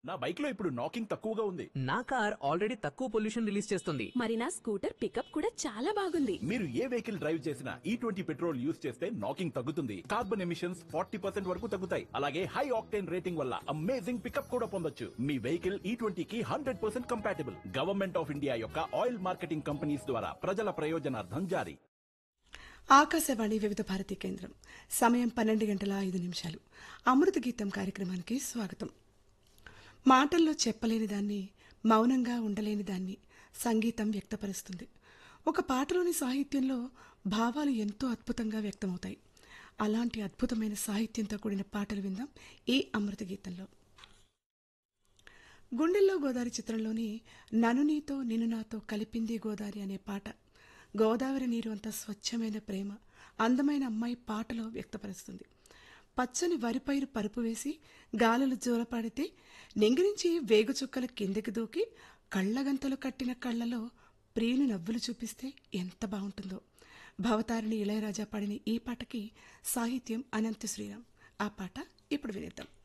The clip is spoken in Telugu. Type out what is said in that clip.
నా బైక్ లో ఇప్పుడు నాకింగ్ తక్కువగా ఉంది. నా కార్ ఆల్రెడీ తక్కువ పొల్యూషన్ రిలీజ్ చేస్తుంది. మరి నా స్కూటర్ పికప్ కూడా చాలా బాగుంది. మీరు ఏ వెహికల్ డ్రైవ్ చేసినా E20 పెట్రోల్ యూస్ చేస్తే నాకింగ్ తగ్గుతుంది, కార్బన్ ఎమిషన్స్ 40% వరకు తగ్గుతాయి. అలాగే హై ఆక్టేన్ రేటింగ్ వల్ల అమేజింగ్ పికప్ కూడా పొందొచ్చు. మీ వెహికల్ E20 కి 100% కంపాటిబుల్. గవర్నమెంట్ ఆఫ్ ఇండియా యొక్క ఆయిల్ మార్కెటింగ్ కంపెనీస్ ద్వారా ప్రజల ప్రయోజనార్థం జారీ. ఆకాశవాణి వివిధ భారతి కేంద్రం. సమయం 12:05. అమృత గీతం కార్యక్రమానికి స్వాగతం. మాటల్లో చెప్పలేని దాన్ని, మౌనంగా ఉండలేని దాన్ని సంగీతం వ్యక్తపరుస్తుంది. ఒక పాటలోని సాహిత్యంలో భావాలు ఎంతో అద్భుతంగా వ్యక్తమవుతాయి. అలాంటి అద్భుతమైన సాహిత్యంతో కూడిన పాటలు విందాం ఈ అమృత గీతంలో. గుండెల్లో గోదావరి చిత్రంలోని నన్ను నీతో నిన్ను నాతో కలిపింది గోదావరి అనే పాట గోదావరి నీరు అంత స్వచ్ఛమైన ప్రేమ, అందమైన అమ్మాయి పాటలో వ్యక్తపరుస్తుంది. పచ్చని వరిపైరు పరుపు వేసి గాలులు జోలపాడితే నింగిరించి వేగుచుక్కలు కిందికి దూకి కళ్ళగంతలు కట్టిన కళ్ళలో ప్రియుని నవ్వులు చూపిస్తే ఎంత బాగుంటుందో. భవతారిణి ఇళయరాజా పాడిన ఈ పాటకి సాహిత్యం అనంత శ్రీరామ్. ఆ పాట ఇప్పుడు వినేద్దాం.